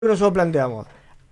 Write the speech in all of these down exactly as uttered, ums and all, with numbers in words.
nosotros planteamos.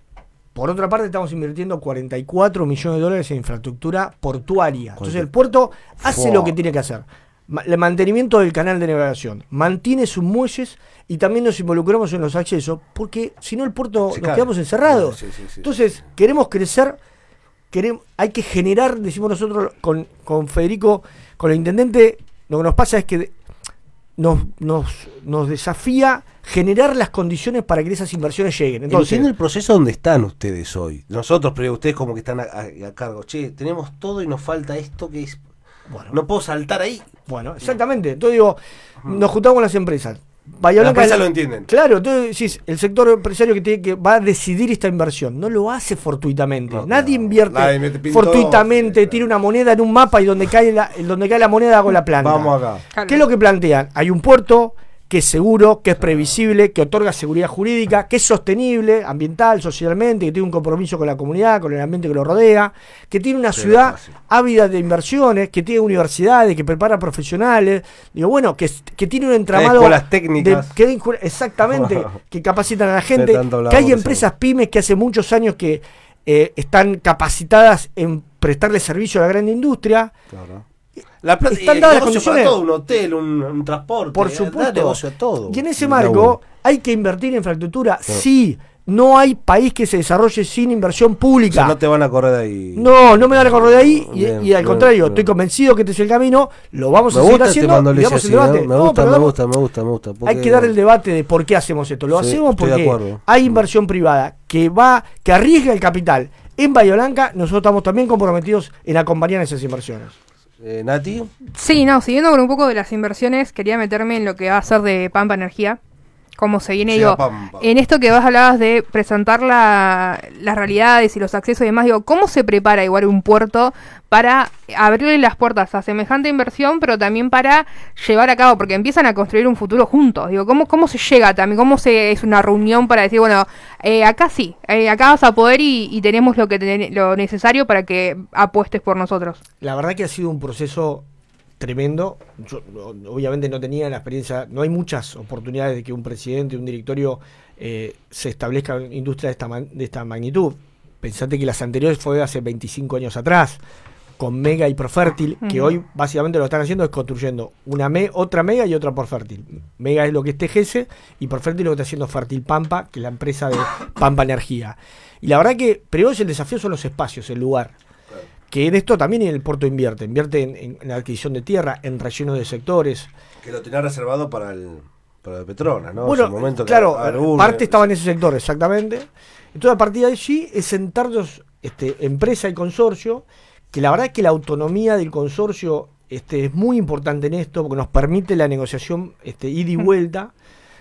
Por otra parte, estamos invirtiendo cuarenta y cuatro millones de dólares en infraestructura portuaria. Entonces el puerto hace Fua. lo que tiene que hacer. El mantenimiento del canal de navegación, mantiene sus muelles y también nos involucramos en los accesos, porque si no el puerto Se nos cae. quedamos encerrados. Sí, sí, sí, Entonces sí. queremos crecer, queremos, hay que generar, decimos nosotros con, con Federico, con el intendente, lo que nos pasa es que nos, nos, nos desafía generar las condiciones para que esas inversiones lleguen. Entonces, entiendo el proceso donde están ustedes hoy. Nosotros, pero ustedes como que están a, a, a cargo. Che, tenemos todo y nos falta esto que es... Bueno, no puedo saltar ahí. Bueno, exactamente. Entonces digo, uh-huh. nos juntamos con las empresas. Bahía Blanca, las empresas lo entienden. Claro, entonces decís, el sector empresario que tiene que va a decidir esta inversión, no lo hace fortuitamente. No, Nadie no, invierte nadie fortuitamente, tira una moneda en un mapa y donde cae la, donde cae la moneda hago la planta. Vamos acá. ¿Qué es lo que plantean? Hay un puerto que es seguro, que es previsible, que otorga seguridad jurídica, que es sostenible, ambiental, socialmente, que tiene un compromiso con la comunidad, con el ambiente que lo rodea, que tiene una Pero ciudad fácil. ávida de inversiones, que tiene universidades, que prepara profesionales, digo, bueno, que, que tiene un entramado... escuelas técnicas. De, que, exactamente, que capacitan a la gente, que hay empresas pymes que hace muchos años que eh, están capacitadas en prestarle servicio a la gran industria. Claro. La plata, están y, dadas las condiciones. Para todo, un hotel, un, un transporte, por supuesto, negocio a todo. Y en ese marco hay que invertir en infraestructura. No. Sí, no hay país que se desarrolle sin inversión pública. O sea, no te van a correr de ahí. No, no me van a correr de ahí. Y, bien, y al bien, contrario, bien. estoy convencido que este es el camino. Lo vamos me a seguir gusta haciendo. Y damos el debate. Me gusta, no, me, gusta me gusta, me gusta, Hay que dar el debate de por qué hacemos esto. Lo sí, hacemos porque hay inversión privada que va, que arriesga el capital. En Bahía Blanca, nosotros estamos también comprometidos en acompañar esas inversiones. Eh, ¿Nati? Sí, no, siguiendo con un poco de las inversiones, quería meterme en lo que va a ser de Pampa Energía, cómo se viene, digo, en esto que vos hablabas de presentar la, las realidades y los accesos y demás, digo, ¿cómo se prepara igual un puerto para abrirle las puertas a semejante inversión, pero también para llevar a cabo, porque empiezan a construir un futuro juntos, digo, ¿cómo, cómo se llega también? ¿Cómo se es una reunión para decir, bueno, eh, acá sí, eh, acá vas a poder y, y tenemos lo que ten, lo necesario para que apuestes por nosotros? La verdad que ha sido un proceso tremendo. Yo obviamente no tenía la experiencia, no hay muchas oportunidades de que un presidente, un directorio eh, se establezca en industria de esta, man, de esta magnitud. Pensate que las anteriores fue hace veinticinco años atrás, con Mega y Profértil, uh-huh. que hoy básicamente lo están haciendo es construyendo una me, otra Mega y otra Profértil. Mega es lo que es T G S y Profértil lo que está haciendo Fértil Pampa, que es la empresa de Pampa Energía. Y la verdad que primero el desafío son los espacios, el lugar. Que en esto también el puerto invierte, invierte en, en, en la adquisición de tierra, en rellenos de sectores. Que lo tenía reservado para el, para el Petronas, ¿no? Bueno, momento claro, que, uh, parte estaba en ese sector, exactamente. Entonces a partir de allí es sentarnos, este, empresa y consorcio, que la verdad es que la autonomía del consorcio este, es muy importante en esto, porque nos permite la negociación este, ida y vuelta,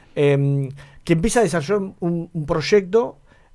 eh, que empieza a desarrollar un, un proyecto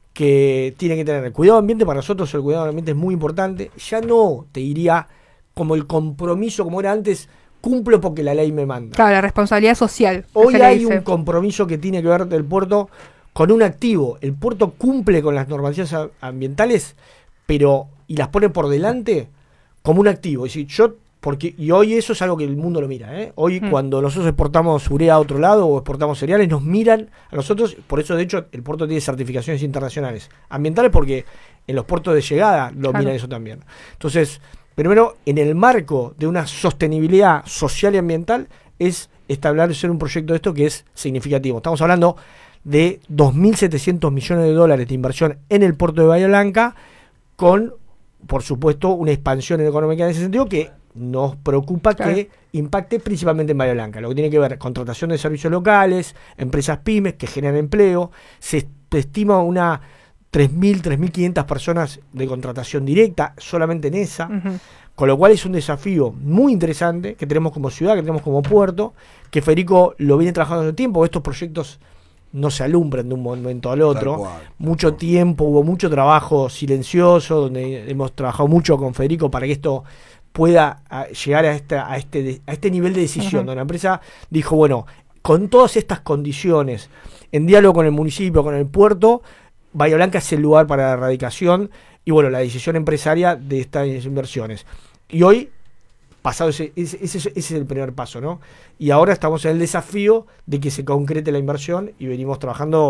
que tiene que tener el cuidado ambiente. Para nosotros el cuidado ambiente es muy importante. Ya no te diría como el compromiso como era antes, cumplo porque la ley me manda. Claro, la responsabilidad social. Hoy hay dice. un compromiso que tiene que ver del puerto con un activo. El puerto cumple con las normativas ambientales, pero y las pone por delante como un activo. Es decir, yo porque y hoy eso es algo que el mundo lo mira, ¿eh? Hoy mm. cuando nosotros exportamos urea a otro lado o exportamos cereales, nos miran a nosotros. Por eso, de hecho, el puerto tiene certificaciones internacionales ambientales, porque en los puertos de llegada lo claro. miran eso también. Entonces, primero, en el marco de una sostenibilidad social y ambiental, es establecer un proyecto de esto que es significativo. Estamos hablando de dos mil setecientos millones de dólares de inversión en el puerto de Bahía Blanca, con, por supuesto, una expansión económica en ese sentido que nos preocupa claro. que impacte principalmente en Bahía Blanca, lo que tiene que ver contratación de servicios locales, empresas pymes que generan empleo. Se estima una tres mil, tres mil quinientas personas de contratación directa solamente en esa, uh-huh. con lo cual es un desafío muy interesante que tenemos como ciudad, que tenemos como puerto, que Federico lo viene trabajando en el tiempo. Estos proyectos no se alumbran de un momento al otro. Cual, mucho cual. tiempo, hubo mucho trabajo silencioso, donde hemos trabajado mucho con Federico para que esto pueda a, llegar a, esta, a, este, a este nivel de decisión, uh-huh. donde la empresa dijo, bueno, con todas estas condiciones, en diálogo con el municipio, con el puerto, Bahía Blanca es el lugar para la erradicación y bueno, la decisión empresaria de estas inversiones. Y hoy, pasado ese, ese, ese, ese es el primer paso, ¿no? Y ahora estamos en el desafío de que se concrete la inversión y venimos trabajando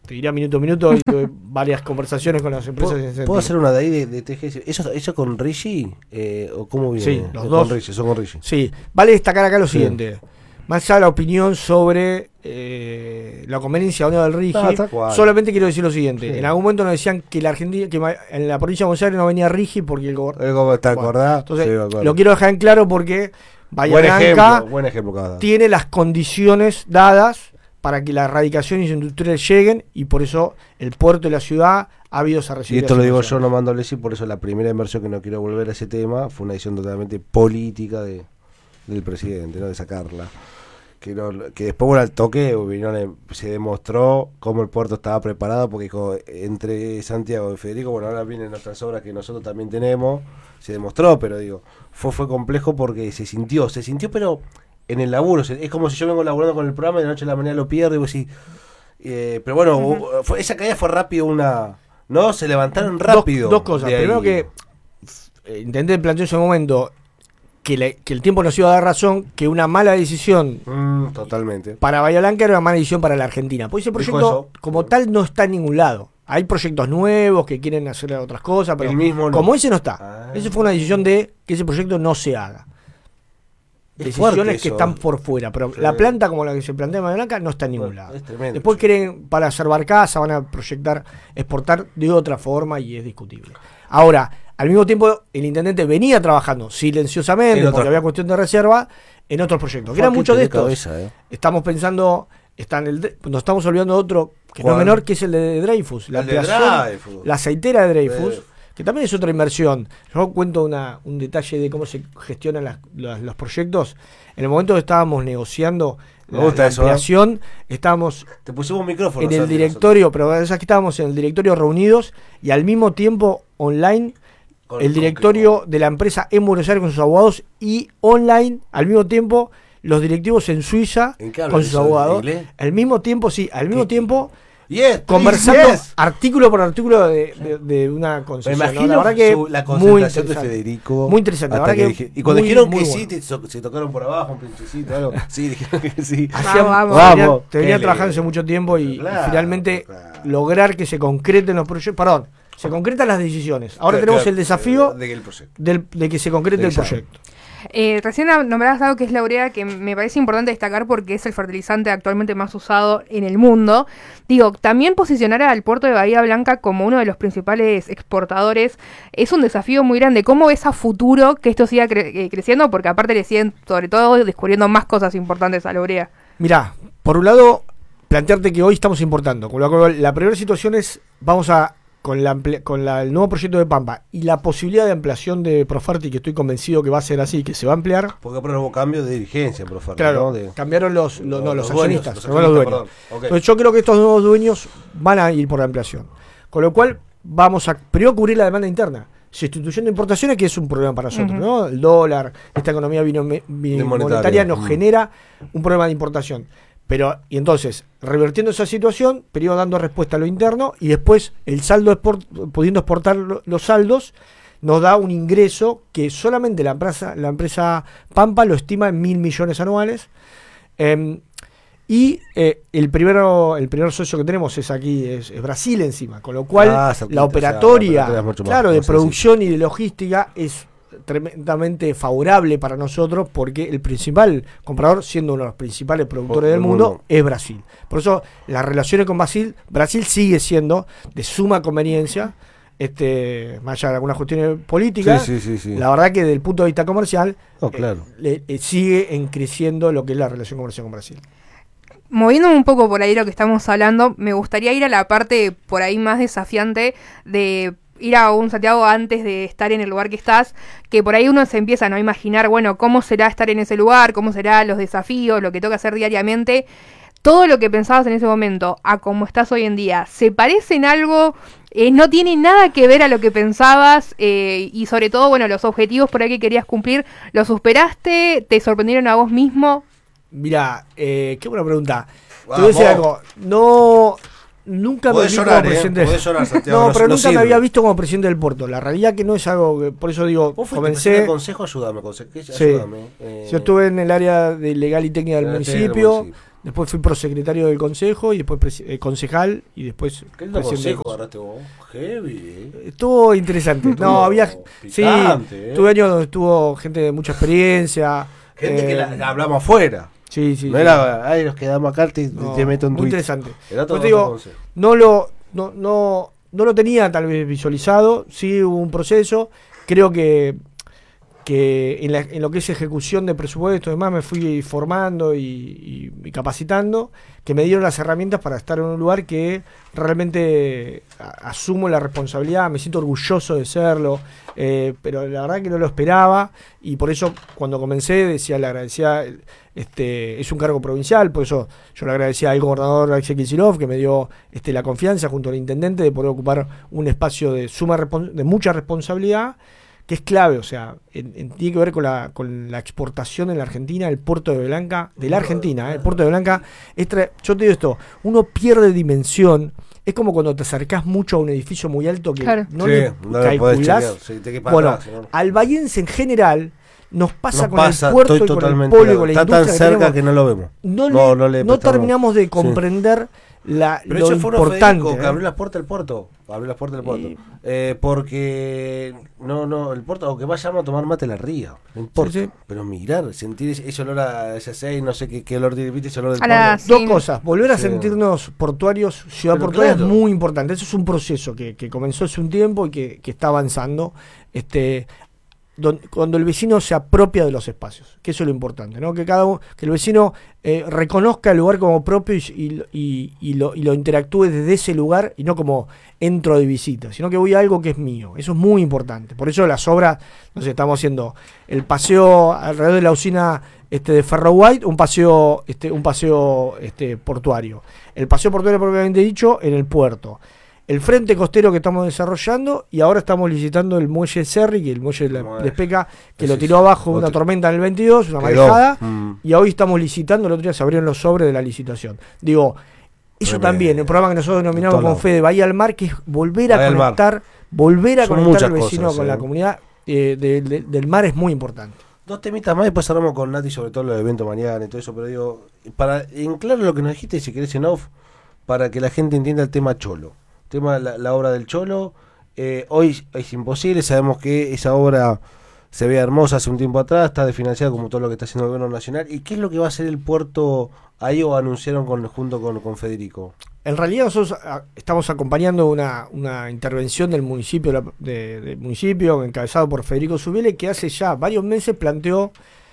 te diría minuto a minuto y tuve varias conversaciones con las empresas. ¿Puedo, en ese ¿puedo sentido. hacer una de ahí de, de T G S? ¿Eso, ¿Eso con Rigi? Eh, ¿O cómo viene? Sí, los con dos. Rigi, son con Rigi. Sí, vale destacar acá lo Sí. siguiente. Más allá de la opinión sobre eh, la conveniencia o no del Rigi, No, tal cual. solamente quiero decir lo siguiente. Sí. En algún momento nos decían que la Argentina, que ma- en la provincia de Buenos Aires no venía Rigi porque el gobernador... Eh, ¿Cómo está Bueno, acordado? entonces, Sí, me acuerdo. lo quiero dejar en claro porque Bahía Buen Blanca ejemplo, buen ejemplo que has dado. tiene las condiciones dadas para que las radicaciones industriales lleguen y por eso el puerto y la ciudad ha habido esa Y residencia. esto lo digo yo, no mando Lesi, por eso la primera inversión que no quiero volver a ese tema fue una decisión totalmente política de, del presidente, ¿no? De sacarla. Que, no, que después, bueno, al toque vinieron, se demostró cómo el puerto estaba preparado, porque dijo, entre Santiago y Federico, bueno, ahora vienen nuestras obras que nosotros también tenemos, se demostró, pero digo, fue, fue complejo porque se sintió, se sintió, pero en el laburo, se, es como si yo vengo laburando con el programa y de la noche a la mañana lo pierdo y vos decís, eh, pero bueno, uh-huh. fue, esa caída fue rápido, una, ¿no? Se levantaron rápido. Dos, dos cosas, primero que eh, intenté plantear en ese momento que, le, que el tiempo nos iba a dar razón, que una mala decisión mm, totalmente para Bahía Blanca era una mala decisión para la Argentina. Porque ese proyecto como tal no está en ningún lado. Hay proyectos nuevos que quieren hacer otras cosas, pero el mismo no. como ese no está. Ah. Esa fue una decisión de que ese proyecto no se haga. Es Decisiones que están por fuera, pero sí. La planta como la que se plantea en Bahía Blanca no está en ningún bueno, lado. es tremendo, Después sí. quieren, para hacer barcaza, van a proyectar, exportar de otra forma y es discutible. Ahora, al mismo tiempo, el intendente venía trabajando silenciosamente, en porque otro... había cuestión de reserva, en otros proyectos. Que eran muchos de estos. Cabeza, eh. Estamos pensando, están el, nos estamos olvidando de otro, que ¿Cuál? no es menor, que es el de Dreyfus. La, el de Dreyfus. la aceitera de Dreyfus. Dreyfus. Que también es otra inversión. Yo cuento una, un detalle de cómo se gestionan las, las, los proyectos. En el momento que estábamos negociando Me la, gusta la eso, ampliación, ¿eh? estábamos Te pusimos un micrófono en el directorio, nosotros. Pero es que estábamos en el directorio reunidos y al mismo tiempo online con, el directorio con de la empresa en Buenos Aires con sus abogados y online al mismo tiempo los directivos en Suiza ¿En con sus abogados. Al mismo tiempo, sí, al mismo ¿Qué? tiempo... Yes, conversando yes. artículo por artículo de, de, de una concesión. Me imagino, ¿no? La verdad que su, la concentración de Federico. Muy interesante. La verdad que que dije, y cuando muy, dijeron muy que bueno. sí, te, so, se tocaron por abajo un pinchecito, algo. Sí, dijeron que sí. Hacían, vamos, vamos. vamos. Te venía trabajando hace mucho tiempo y, claro, y finalmente claro. lograr que se concreten los proyectos. Perdón, se concretan las decisiones. Ahora claro, tenemos claro, el desafío de, el proyecto. Del, de que se concrete Exacto. el proyecto. Eh, recién nombrabas algo que es la urea, que me parece importante destacar porque es el fertilizante actualmente más usado en el mundo. Digo, también posicionar al puerto de Bahía Blanca como uno de los principales exportadores es un desafío muy grande. ¿Cómo ves a futuro que esto siga cre- eh, creciendo? Porque aparte le siguen, sobre todo, descubriendo más cosas importantes a la urea. Mirá, por un lado, plantearte que hoy estamos importando. Con lo, la primera situación es, vamos a... con, la, con la, el nuevo proyecto de Pampa y la posibilidad de ampliación de Proferti, que estoy convencido que va a ser así, que se va a ampliar. Porque pero hubo cambio de dirigencia, Proferti, claro, ¿no? De, cambiaron los, los, no, los, los accionistas, dueños, los, los dueños. Okay. Entonces yo creo que estos nuevos dueños van a ir por la ampliación. Con lo cual vamos a primero cubrir la demanda interna. Sustitución de importaciones, que es un problema para nosotros, uh-huh. ¿no? El dólar, esta economía vino, vino monetaria nos uh-huh. genera un problema de importación. Pero, y entonces, revertiendo esa situación, primero dando respuesta a lo interno y después el saldo export, pudiendo exportar los saldos, nos da un ingreso que solamente la empresa, la empresa Pampa lo estima en mil millones anuales. Eh, y eh, el primero el primer socio que tenemos es aquí, es, es Brasil encima, con lo cual ah, la operatoria, o sea, la operatoria claro, de producción y de logística es tremendamente favorable para nosotros porque el principal comprador, siendo uno de los principales productores del mundo, mundo, es Brasil. Por eso las relaciones con Brasil, Brasil sigue siendo de suma conveniencia, este, más allá de algunas cuestiones políticas, sí, sí, sí, sí. La verdad que desde el punto de vista comercial oh, claro. eh, eh, sigue en creciendo lo que es la relación comercial con Brasil. Moviéndome un poco por ahí lo que estamos hablando, me gustaría ir a la parte por ahí más desafiante de ir a un Santiago antes de estar en el lugar que estás, que por ahí uno se empieza, ¿no?, a imaginar, bueno, cómo será estar en ese lugar, cómo serán los desafíos, lo que toca hacer diariamente. Todo lo que pensabas en ese momento a cómo estás hoy en día, ¿se parece en algo? Eh, ¿No tiene nada que ver a lo que pensabas? Eh, y sobre todo, bueno, los objetivos por ahí que querías cumplir, ¿los superaste? ¿Te sorprendieron a vos mismo? Mira, eh, qué buena pregunta. Vamos. Te voy a decir algo. No... Nunca me vi llorar, como presidente. ¿eh? Llorar, Santiago, no, no, pero no nunca sirve. me había visto como presidente del puerto. La realidad que no es algo que, por eso digo, ¿Vos comencé. el consejo? Ayúdame, consejo. Sí. Ayúdame. Eh, Yo estuve en el área de legal y técnica del municipio, del municipio. después fui prosecretario del consejo y después eh, concejal y después ¿Qué consejo agarraste vos? Heavy. Eh. Estuvo interesante. No, no había picante, sí, eh. tuve años donde estuvo gente de mucha experiencia, gente eh, que la, la hablamos afuera. Sí, sí. No sí. era, ay, nos quedamos acá, te, no, te meto un muy tweet. Interesante. Era todo pues digo, no lo no, no no lo tenía tal vez visualizado, sí hubo un proceso, creo que que en, la, en lo que es ejecución de presupuesto y demás me fui formando y, y, y capacitando, que me dieron las herramientas para estar en un lugar que realmente a, asumo la responsabilidad, me siento orgulloso de serlo, eh, pero la verdad que no lo esperaba y por eso cuando comencé decía, le agradecía, este, es un cargo provincial, por eso yo le agradecía al gobernador Axel Kicillof que me dio este, la confianza junto al intendente de poder ocupar un espacio de suma de mucha responsabilidad, que es clave, o sea, en, en, tiene que ver con la, con la exportación en la Argentina, el puerto de Blanca, de la Argentina, ¿eh? El puerto de Blanca, es tra- yo te digo esto, uno pierde dimensión, es como cuando te acercás mucho a un edificio muy alto que claro. no sí, le no calculás. Sí, bueno, atrás, ¿no? al bahiense en general nos pasa nos con pasa, el puerto y con el polo y con la está industria tan cerca que, que no lo vemos. No, no, le, no, le no terminamos de comprender sí. la, Pero lo eso fue importante. Federico, ¿eh? que abrió las puertas del puerto. Abrió las puertas del puerto. Y... Eh, porque no, no, el puerto, aunque vayamos a tomar mate en la ría, no importa. Sí, sí. Pero mirar, sentir ese, ese olor a ese aceite, no sé qué, qué olor tiene, ¿viste? Ese olor del la, sí. Dos cosas, volver a sí. sentirnos portuarios, ciudad Pero portuaria claro. es muy importante. Eso es un proceso que, que comenzó hace un tiempo y que, que está avanzando. Este, don, cuando el vecino se apropia de los espacios, que eso es lo importante, ¿no? Que cada uno, que el vecino eh, reconozca el lugar como propio y, y, y, y, lo, y lo interactúe desde ese lugar y no como entro de visita, sino que voy a algo que es mío. Eso es muy importante. Por eso las obras, no sé, estamos haciendo el paseo alrededor de la usina este, de Ferro White, un paseo, este, un paseo este, portuario. El paseo portuario propiamente dicho en el puerto. El frente costero que estamos desarrollando y ahora estamos licitando el muelle Cerri, que el muelle de, la, de Especa, que Ese lo tiró abajo una tormenta en el veintidós, una marejada, mm. y hoy estamos licitando, el otro día se abrieron los sobres de la licitación. Digo, eso Tremendo. También, el programa que nosotros denominamos con Fede Bahía al Mar, que es volver a Bahía conectar, volver a Son conectar al vecino cosas, con eh. la comunidad eh, de, de, del mar es muy importante. Dos temitas más, después cerramos con Nati sobre todo lo de evento mañana y todo eso, pero digo, para en claro lo que nos dijiste, si querés en off, para que la gente entienda el tema Cholo. Tema la, la obra del Cholo, eh, hoy es imposible, sabemos que esa obra se ve hermosa hace un tiempo atrás, está desfinanciada como todo lo que está haciendo el gobierno nacional. ¿Y qué es lo que va a hacer el puerto ahí o anunciaron con, junto con, con Federico? En realidad nosotros a, estamos acompañando una, una intervención del municipio, de, de, del municipio encabezado por Federico Zubiele, que hace ya varios meses planteó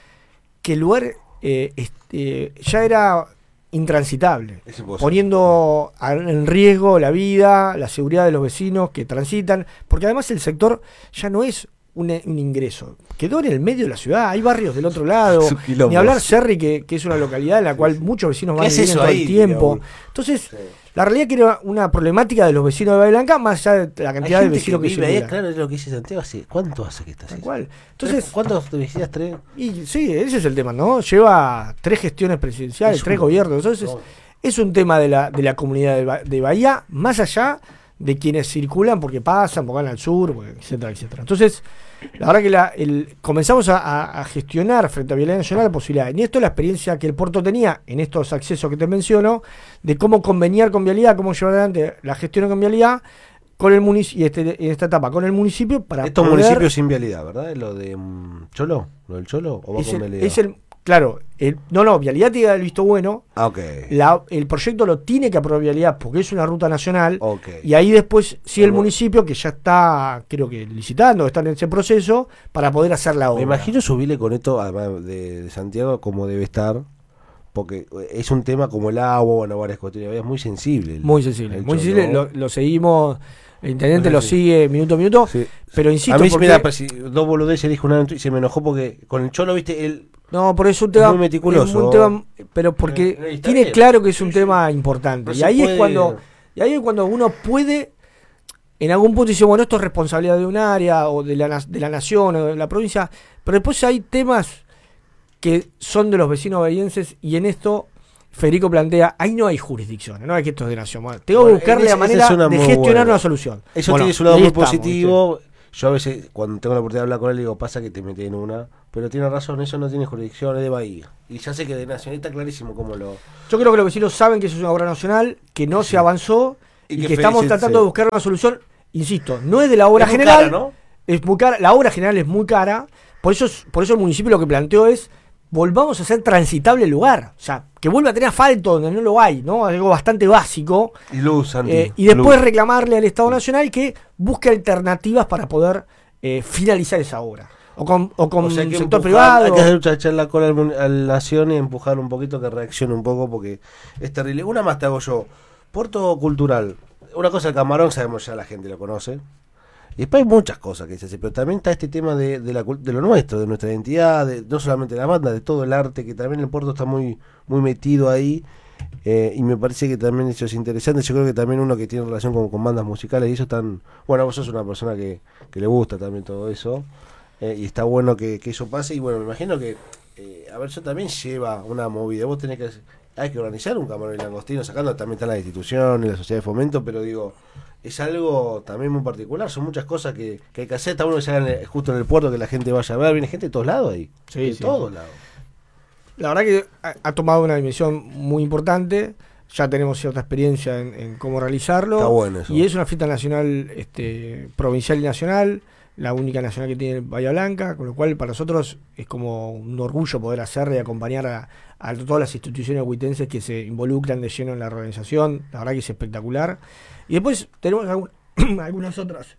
que el lugar eh, este, ya era intransitable, poniendo en riesgo la vida, la seguridad de los vecinos que transitan, porque además el sector ya no es un, un ingreso, quedó en el medio de la ciudad, hay barrios del otro lado, ni hablar Cerri, que, que es una localidad en la cual sí, muchos vecinos van viviendo todo ahí, el tiempo, digamos. Entonces sí. La realidad que era una problemática de los vecinos de Bahía Blanca, más allá de la cantidad de vecinos que, que vive ahí, claro, es lo que dice Santiago, hace, ¿cuánto hace que estás ahí? Entonces, ¿cuántos te visitas? ¿Tres? Y sí, ese es el tema, ¿no? Lleva tres gestiones presidenciales, es tres un, gobiernos, entonces no. Es un tema de la, de la comunidad de, ba- de Bahía, más allá de quienes circulan porque pasan, porque van al sur, porque, etcétera, etcétera. Entonces, la verdad que la, el, comenzamos a, a, a gestionar frente a Vialidad Nacional la posibilidad, y esto es la experiencia que el puerto tenía en estos accesos que te menciono, de cómo conveniar con Vialidad, cómo llevar adelante la gestión con Vialidad, con el municipio, y este, en esta etapa, con el municipio para Estos poder, municipios sin vialidad, ¿verdad? ¿Lo de um, Cholo? ¿Lo del Cholo? ¿O va es con el, es el, claro, el, no, no, Vialidad tiene el visto bueno. Ah, okay. La, el proyecto lo tiene que aprobar Vialidad porque es una ruta nacional. Okay. Y ahí después sí el municipio, que ya está, creo que licitando, está en ese proceso, para poder hacer la obra. Me imagino subirle con esto, además de, de Santiago, como debe estar. Porque es un tema como el agua, bueno, varias cuestiones, es muy sensible. El, muy sensible, el muy Cholo. sensible, lo, lo seguimos, el intendente sí, lo sigue minuto a minuto, sí. Pero insisto, a mí porque... mira, si dos boludeces dijo una y se me enojó porque con el Cholo, viste, él... No, por eso un tema, es muy meticuloso. Es un tema, pero porque no, no, tiene bien. Claro que es un sí, tema sí. importante. No y ahí puede... es cuando y ahí es cuando uno puede, en algún punto dice, bueno, esto es responsabilidad de un área, o de la, de la nación, o de la provincia, pero después hay temas que son de los vecinos bahienses, y en esto Federico plantea, ahí no hay jurisdicción, no hay que esto es de nación. Bueno, tengo bueno, que buscarle esa, la manera de gestionar buena. Una solución. Eso bueno, tiene su lado muy estamos, positivo. ¿Viste? Yo a veces, cuando tengo la oportunidad de hablar con él, digo, pasa que te metes en una, pero tiene razón, eso no tiene jurisdicción, es de Bahía. Y ya sé que de Nacional está clarísimo cómo lo... Yo creo que los vecinos saben que eso es una obra nacional, que no sí. se avanzó y, y que, que estamos tratando de buscar una solución. Insisto, no es de la obra es general, cara, ¿no? Es muy cara, la obra general es muy cara, por eso, por eso el municipio lo que planteó es, volvamos a hacer transitable el lugar, o sea, que vuelva a tener asfalto donde no lo hay, ¿no? Algo bastante básico. Y luz, Santi, eh, Y después luz. reclamarle al Estado Nacional que busque alternativas para poder eh, finalizar esa obra. O con, o con o sea, sector empujar, privado. Hay que hacer echar la cola al, al Nación y empujar un poquito, que reaccione un poco, porque es terrible. Una más te hago yo. Puerto Cultural. Una cosa, el Camarón, sabemos ya, la gente lo conoce. Y después hay muchas cosas que se hacen, pero también está este tema de, de, la, de lo nuestro, de nuestra identidad, de, no solamente de la banda, de todo el arte, que también el puerto está muy, muy metido ahí. Eh, y me parece que también eso es interesante. Yo creo que también uno que tiene relación con, con bandas musicales y eso están... Bueno, vos sos una persona que, que le gusta también todo eso. Eh, y está bueno que, que eso pase. Y bueno, me imagino que, eh, a ver, eso también lleva una movida. Vos tenés que, hay que organizar un Camarón y Langostino, sacando también están las instituciones, la sociedad de fomento, pero digo, es algo también muy particular. Son muchas cosas que, que hay que hacer. Está bueno que se hagan justo en el puerto, que la gente vaya a ver. Viene gente de todos lados ahí. Sí, de sí, todos sí. lados. La verdad que ha, ha tomado una dimensión muy importante. Ya tenemos cierta experiencia en, en cómo realizarlo. Está bueno eso. Y es una fiesta nacional, este, provincial y nacional, la única nacional que tiene Bahía Blanca, con lo cual para nosotros es como un orgullo poder hacerla y acompañar a, a todas las instituciones huitenses que se involucran de lleno en la organización. La verdad que es espectacular. Y después tenemos algún, algunas otras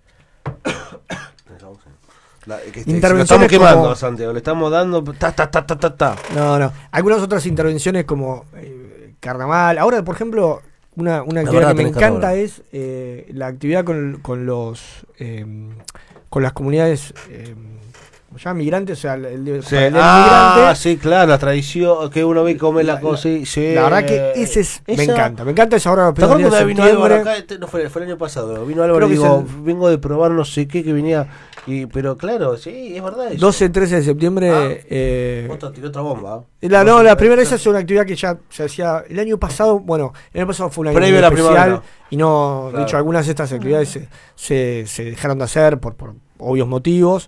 La, que este, intervenciones. lo estamos quemando como, a Santiago, le estamos dando ta, ta, ta, ta, ta, ta. No, no. Algunas otras intervenciones como eh, carnaval. Ahora, por ejemplo, una, una actividad que me encanta ahora. es eh, la actividad con, con los eh, con las comunidades eh, ya migrantes, o sea, el, el, sí. el ah, migrante. sí, claro, la tradición que uno ve y come la, la cosa. Sí, sí. La verdad que ese es, esa, me encanta. Me encanta esa hora. ¿Te acuerdas cuando vino Álvaro acá? No fue, fue el año pasado. Vino Álvaro y digo, el, vengo de probar no sé qué que venía. Y, pero claro, sí, es verdad. Eso. doce trece de septiembre. Ah, eh, otra, tiró otra bomba. La, no, la primera esa es una actividad que ya se hacía el año pasado. Bueno, el año pasado fue un año Previo muy especial. Primavera. Y no, claro. de hecho, algunas de estas actividades se, se, se dejaron de hacer por, por obvios motivos.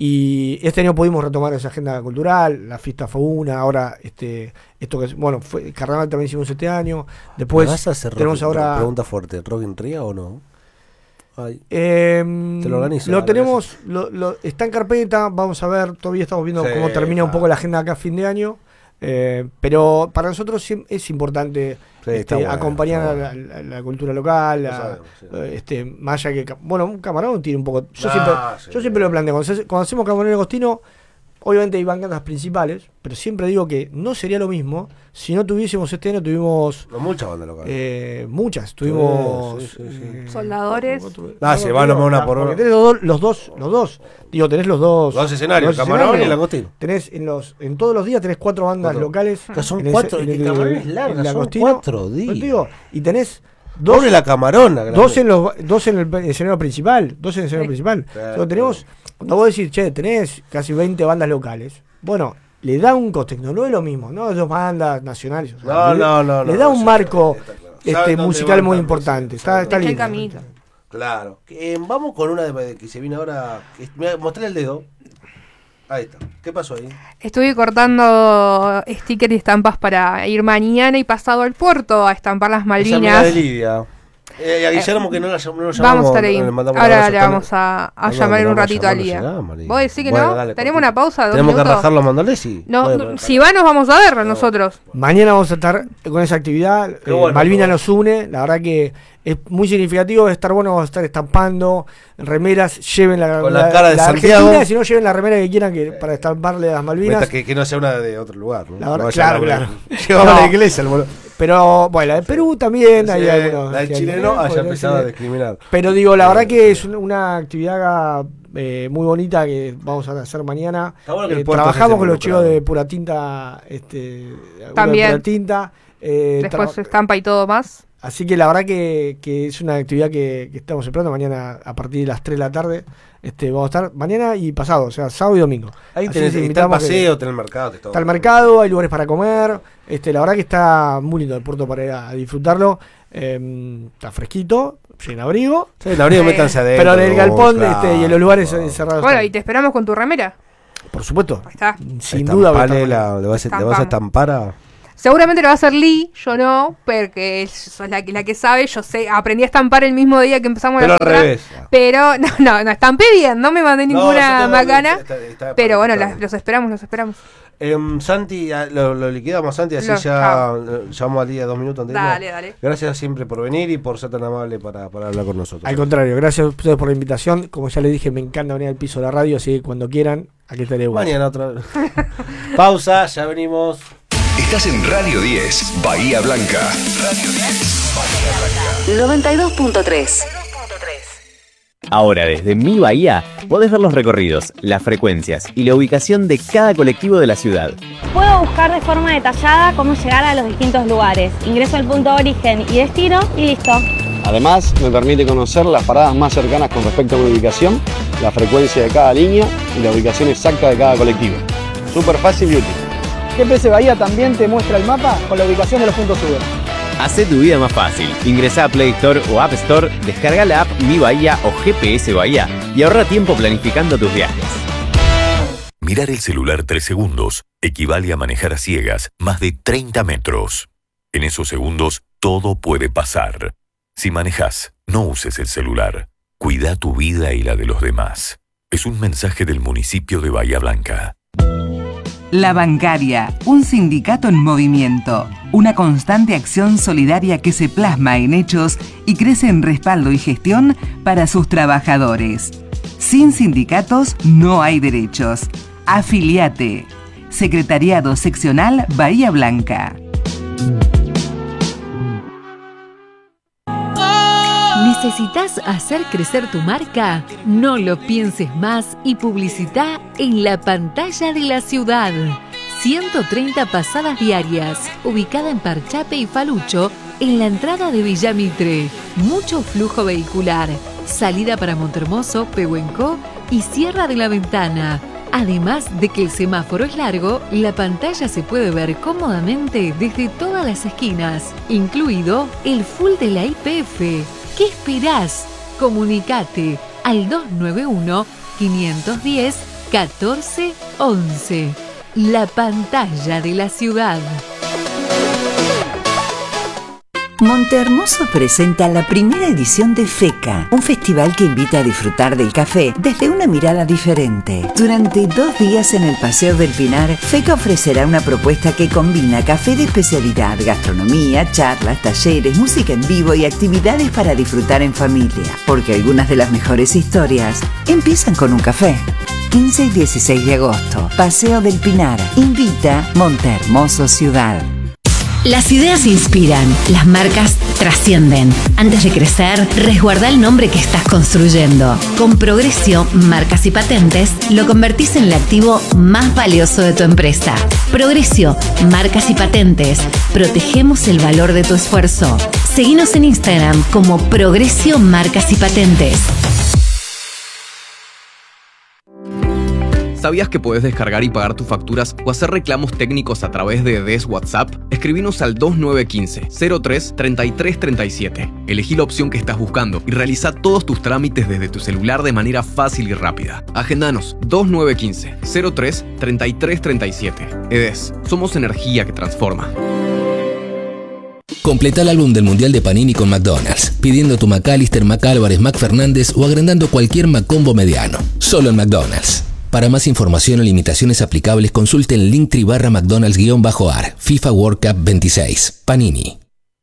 Y este año pudimos retomar esa agenda cultural. La fiesta fue una. Ahora, este esto que bueno, fue Carnaval también hicimos este año. Después vas a hacer tenemos rock, ahora. Pregunta fuerte: ¿Rock in Ría o no? Ay. Eh, te lo organizo. Lo tenemos, lo, lo, está en carpeta, vamos a ver, todavía estamos viendo sí, cómo termina claro. un poco la agenda acá a fin de año, eh, pero para nosotros es importante sí, este, bueno, acompañar a la, la, la cultura local, a, sabemos, sí. este, más allá que, bueno, un Camarón tiene un poco, yo, ah, siempre, sí, yo siempre lo planteo, cuando, cuando hacemos Camarón y Agostino, obviamente hay bancadas principales, pero siempre digo que no sería lo mismo si no tuviésemos este año, tuvimos... No, muchas bandas locales. Eh, muchas, tuvimos... Sí, sí, sí, sí. Eh, Soldadores. Ah, se van una por una. Tenés los, los dos, los dos. Digo, tenés los dos... Los escenarios, los Camarón escenarios, y el Agostino. Tenés en los en todos los días tenés cuatro bandas cuatro. locales. Que son cuatro, el, el, el Camarón es larga, son Agostino, cuatro días. Digo, y tenés... Dos, Pobre la Camarona. Dos en, los, dos en el escenario principal. Dos en el escenario sí. principal. Claro, o sea, tenemos... Cuando vos decís, che, tenés casi veinte bandas locales, bueno, le da un contexto, no es lo mismo, no dos bandas nacionales. O sea, no, le, no, no. Le no, da no, un no, marco claro. este, musical muy importante. Está, está lindo. Camino. Claro. Eh, vamos con una de, que se viene ahora. Mostré el dedo. Ahí está. ¿Qué pasó ahí? Estuve cortando stickers y estampas para ir mañana y pasado al puerto a estampar las Malvinas. Esa de Lidia. Eh, y a Guillermo, eh, que no, la, no lo llamamos. Vamos a estar ahí. Le Ahora le vamos a, a llamar en un ratito al día. ¿Vos decís que bueno, no? Dale, ¿tenemos una pausa? ¿Dos ¿Tenemos minutos? que rajar los mandolesi? No, bueno, si va nos vamos a ver no. nosotros. Mañana vamos a estar con esa actividad. Eh, bueno, Malvina bueno. nos une. La verdad que es muy significativo. Estar bueno, vamos a estar estampando remeras. Lleven la, con la, la cara de la Santiago. Argentina, si no, lleven la remera que quieran que, para estamparle a las Malvinas. Que, que no sea una de otro lugar. ¿no? La verdad, no claro, claro. Llevamos no. la iglesia, el boludo. Pero bueno, la de Perú también sí, hay algunos. La de chileno haya empezado a discriminar. Pero digo, la verdad que es una actividad eh, muy bonita que vamos a hacer mañana. Bueno eh, trabajamos con los chicos de Pura Tinta, este, también. De Pura Tinta. Eh, Después estampa y todo más. Así que la verdad que, que es una actividad que, que estamos esperando mañana a partir de las tres de la tarde. Este, vamos a estar mañana y pasado, o sea, sábado y domingo. Ahí tenés, está el paseo, tenés el mercado. Está, está el mercado, hay lugares para comer. Este, la verdad que está muy lindo el puerto para ir a, a disfrutarlo. Eh, está fresquito, sin abrigo. Sí, el abrigo eh, métanse adentro. Pero en el galpón claro, este, y en los lugares claro. encerrados. Bueno, y te esperamos con tu remera. Por supuesto. Ahí está. Sin duda. La, ¿Le vas, a, ¿Le vas a estampar a...? Seguramente lo va a hacer Lee, yo no, porque soy la que, la que sabe, yo sé, aprendí a estampar el mismo día que empezamos pero la al revés. Pero no, no, no estampé bien, no me mandé ninguna no, macana, está, está, pero bueno, la, los esperamos, los esperamos. Eh, Santi, lo, lo liquidamos, Santi, así Lo, ya llevamos al día dos minutos. Dale, dale. Gracias siempre por venir y por ser tan amable para, para hablar con nosotros. Al contrario, gracias a ustedes por la invitación. Como ya les dije, me encanta venir al piso de la radio, así que cuando quieran, aquí estaré. Mañana otra vez. Pausa, ya venimos. Estás en Radio diez, Bahía Blanca. Radio diez, Bahía Blanca. noventa y dos punto tres. Ahora desde Mi Bahía podés ver los recorridos, las frecuencias y la ubicación de cada colectivo de la ciudad. Puedo buscar de forma detallada cómo llegar a los distintos lugares. Ingreso al punto de origen y destino y listo. Además, me permite conocer las paradas más cercanas con respecto a mi ubicación, la frecuencia de cada línea y la ubicación exacta de cada colectivo. Súper fácil y útil. G P S Bahía también te muestra el mapa con la ubicación de los puntos Uber. Hacé tu vida más fácil. Ingresá a Play Store o App Store, descarga la app Mi Bahía o G P S Bahía y ahorra tiempo planificando tus viajes. Mirar el celular tres segundos equivale a manejar a ciegas más de treinta metros. En esos segundos todo puede pasar. Si manejas, no uses el celular. Cuida tu vida y la de los demás. Es un mensaje del municipio de Bahía Blanca. La Bancaria, un sindicato en movimiento, una constante acción solidaria que se plasma en hechos y crece en respaldo y gestión para sus trabajadores. Sin sindicatos no hay derechos. Afiliate. Secretariado Seccional Bahía Blanca. ¿Necesitas hacer crecer tu marca? No lo pienses más y publicita en la pantalla de la ciudad. ciento treinta pasadas diarias, ubicada en Parchape y Falucho, en la entrada de Villa Mitre. Mucho flujo vehicular, salida para Montermoso, Pehuenco y Sierra de la Ventana. Además de que el semáforo es largo, la pantalla se puede ver cómodamente desde todas las esquinas, incluido el full de la I P F. ¿Qué esperás? Comunicate al dos nueve uno, cinco uno cero, uno cuatro once. La pantalla de la ciudad. Montehermoso presenta la primera edición de FECA, un festival que invita a disfrutar del café desde una mirada diferente. Durante dos días en el Paseo del Pinar, FECA ofrecerá una propuesta que combina café de especialidad, gastronomía, charlas, talleres, música en vivo y actividades para disfrutar en familia, porque algunas de las mejores historias empiezan con un café. quince y dieciséis de agosto, Paseo del Pinar. Invita Montehermoso Ciudad. Las ideas inspiran, las marcas trascienden. Antes de crecer, resguarda el nombre que estás construyendo. Con Progresio, Marcas y Patentes, lo convertís en el activo más valioso de tu empresa. Progresio, Marcas y Patentes. Protegemos el valor de tu esfuerzo. Seguinos en Instagram como Progresio, Marcas y Patentes. ¿Sabías que podés descargar y pagar tus facturas o hacer reclamos técnicos a través de D E S WhatsApp? Escribinos al dos nueve uno cinco, cero tres, treinta y tres treinta y siete. Elegí la opción que estás buscando y realiza todos tus trámites desde tu celular de manera fácil y rápida. Agendanos dos nueve uno cinco, cero tres, treinta y tres treinta y siete. E D E S, somos energía que transforma. Completa el álbum del Mundial de Panini con McDonald's, pidiendo tu McAllister, McAlvarez, McFernández o agrandando cualquier McCombo mediano. Solo en McDonald's. Para más información o limitaciones aplicables, consulte el Linktree barra McDonald's-A R, FIFA World Cup veintiséis. Panini.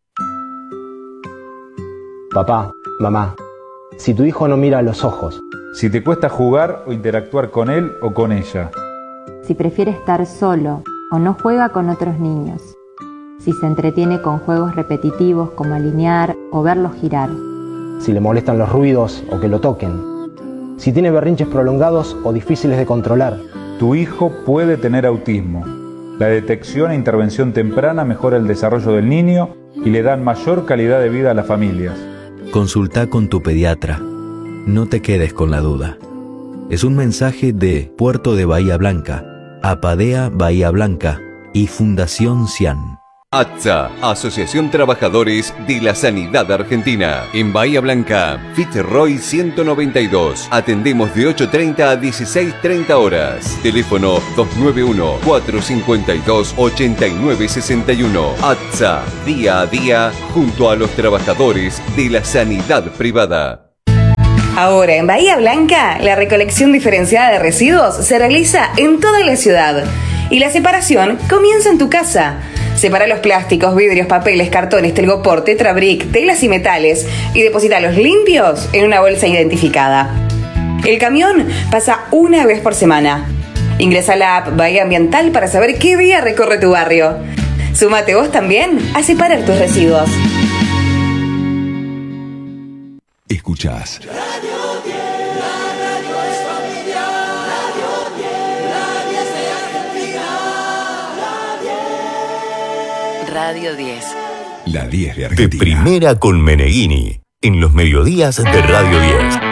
Papá, mamá, si tu hijo no mira a los ojos. Si te cuesta jugar o interactuar con él o con ella. Si prefiere estar solo o no juega con otros niños. Si se entretiene con juegos repetitivos como alinear o verlos girar. Si le molestan los ruidos o que lo toquen. Si tiene berrinches prolongados o difíciles de controlar. Tu hijo puede tener autismo. La detección e intervención temprana mejora el desarrollo del niño y le dan mayor calidad de vida a las familias. Consulta con tu pediatra. No te quedes con la duda. Es un mensaje de Puerto de Bahía Blanca, APADEA Bahía Blanca y Fundación Cian. ATSA, Asociación Trabajadores de la Sanidad Argentina. En Bahía Blanca, Fitzroy ciento noventa y dos. Atendemos de ocho treinta a dieciséis treinta horas. Teléfono dos nueve uno, cuatro cinco dos, ocho nueve seis uno. ATSA, día a día, junto a los trabajadores de la sanidad privada. Ahora en Bahía Blanca, la recolección diferenciada de residuos se realiza en toda la ciudad. Y la separación comienza en tu casa. Separa los plásticos, vidrios, papeles, cartones, telgopor, tetrabric, telas y metales y deposítalos limpios en una bolsa identificada. El camión pasa una vez por semana. Ingresa a la app Bahía Ambiental para saber qué día recorre tu barrio. Súmate vos también a separar tus residuos. Escuchás Radio diez, la radio es familiar. Radio diez, la diez de Argentina. La diez. Radio diez. La diez de Argentina. De primera con Meneghini, en los mediodías de Radio diez.